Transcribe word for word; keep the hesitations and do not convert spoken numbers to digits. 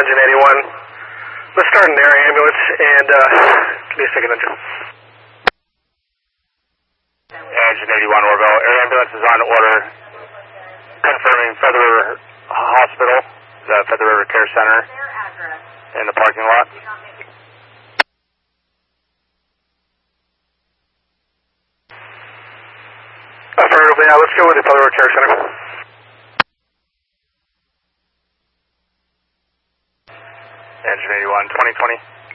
Engine eighty-one. Let's start an air ambulance and uh, give me a second, Engine. Engine eighty-one, Orville. Air ambulance is on order. Confirming Feather River Hospital, the Feather River Care Center in the parking lot. Affirmative, yeah, let's go with the Feather River Care Center. Engine eighty-one, twenty twenty.